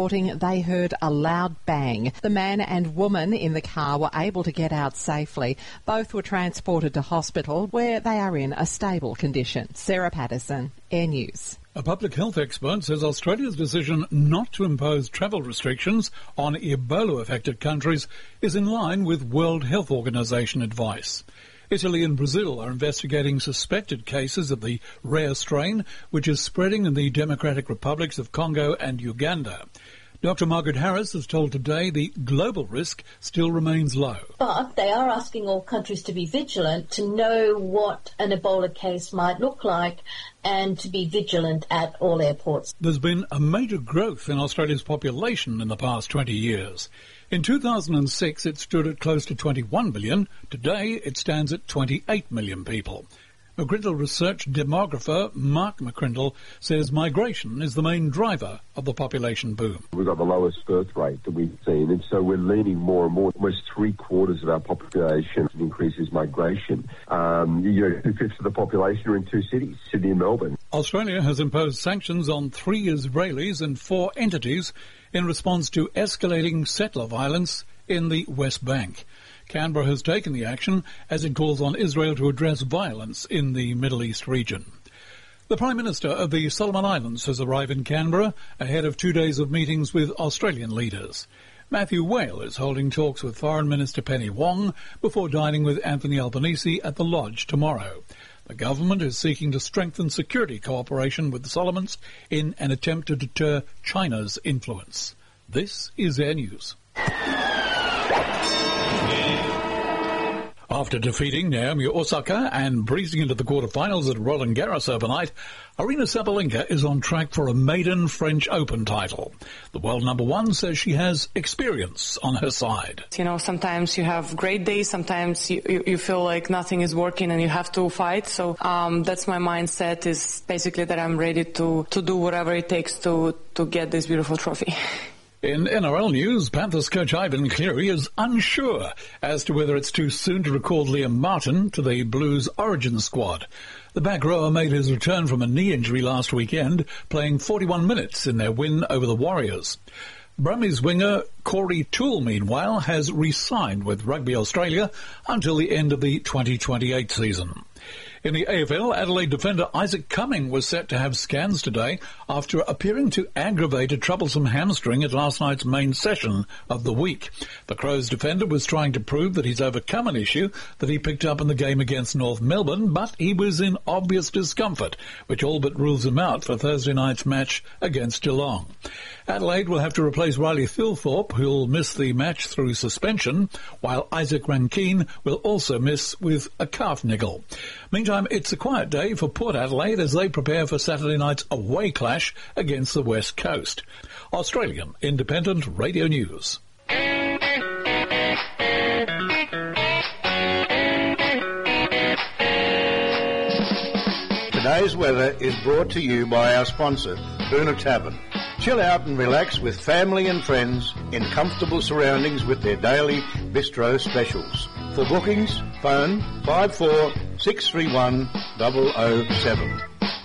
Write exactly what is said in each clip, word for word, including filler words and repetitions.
reporting they heard a loud bang. The man and woman in the car were able to get out safely. Both were transported to hospital where they are in a stable condition. Sarah Patterson, Air News. A public health expert says Australia's decision not to impose travel restrictions on Ebola-affected countries is in line with World Health Organization advice. Italy and Brazil are investigating suspected cases of the rare strain, which is spreading in the Democratic Republics of Congo and Uganda. Doctor Margaret Harris has told Today the global risk still remains low. But they are asking all countries to be vigilant, to know what an Ebola case might look like, and to be vigilant at all airports. There's been a major growth in Australia's population in the past twenty years. In two thousand six, it stood at close to twenty-one million. Today, it stands at twenty-eight million people. McCrindle research demographer Mark McCrindle says migration is the main driver of the population boom. We've got the lowest birth rate that we've seen, and so we're leaning more and more. Almost three quarters of our population increases migration. Um, you know, two-fifths of the population are in two cities, Sydney and Melbourne. Australia has imposed sanctions on three Israelis and four entities in response to escalating settler violence in the West Bank. Canberra has taken the action as it calls on Israel to address violence in the Middle East region. The Prime Minister of the Solomon Islands has arrived in Canberra ahead of two days of meetings with Australian leaders. Matthew Whale is holding talks with Foreign Minister Penny Wong before dining with Anthony Albanese at the Lodge tomorrow. The government is seeking to strengthen security cooperation with the Solomons in an attempt to deter China's influence. This is Air News. After defeating Naomi Osaka and breezing into the quarterfinals at Roland Garros overnight, Aryna Sabalenka is on track for a maiden French Open title. The world number one says she has experience on her side. You know, sometimes you have great days, sometimes you, you, you feel like nothing is working and you have to fight. So um, that's my mindset, is basically that I'm ready to, to do whatever it takes to, to get this beautiful trophy. In N R L news, Panthers coach Ivan Cleary is unsure as to whether it's too soon to recall Liam Martin to the Blues origin squad. The back rower made his return from a knee injury last weekend, playing forty-one minutes in their win over the Warriors. Brumbies winger Corey Toole, meanwhile, has re-signed with Rugby Australia until the end of the twenty twenty-eight season. In the A F L, Adelaide defender Isaac Cumming was set to have scans today after appearing to aggravate a troublesome hamstring at last night's main session of the week. The Crows defender was trying to prove that he's overcome an issue that he picked up in the game against North Melbourne, but he was in obvious discomfort, which all but rules him out for Thursday night's match against Geelong. Adelaide will have to replace Riley Thilthorpe, who'll miss the match through suspension, while Isaac Rankine will also miss with a calf niggle. Meantime, it's a quiet day for Port Adelaide as they prepare for Saturday night's away clash against the West Coast. Australian Independent Radio News. Today's weather is brought to you by our sponsor, Boona Tavern. Chill out and relax with family and friends in comfortable surroundings with their daily bistro specials. For bookings, phone five four six three one zero zero seven.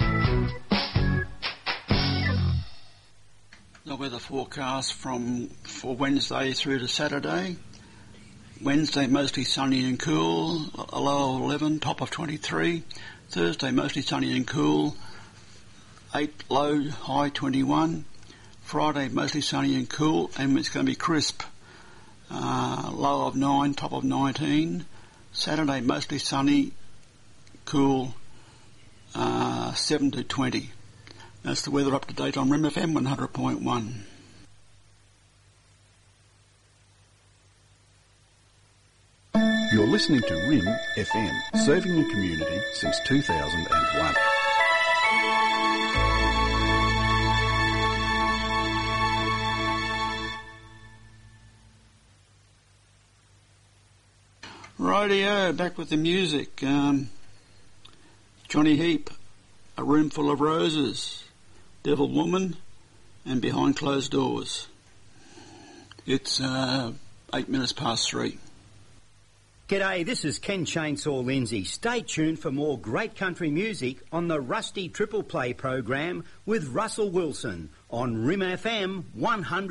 The weather forecast from for Wednesday through to Saturday. Wednesday mostly sunny and cool, a low of eleven, top of twenty-three. Thursday mostly sunny and cool, eight low, high twenty-one. Friday mostly sunny and cool, and it's going to be crisp, uh, low of nine, top of nineteen. Saturday mostly sunny, cool, uh, seven to twenty. That's the weather up to date on R I M F M one hundred point one. You're listening to R I M F M, serving the community since two thousand one. Rightio, back with the music. Um, Johnny Heap, A Room Full of Roses, Devil Woman, and Behind Closed Doors. It's uh, eight minutes past three. G'day, this is Ken Chainsaw Lindsay. Stay tuned for more great country music on the Rusty Triple Play program with Russell Wilson on R I M F M one hundred.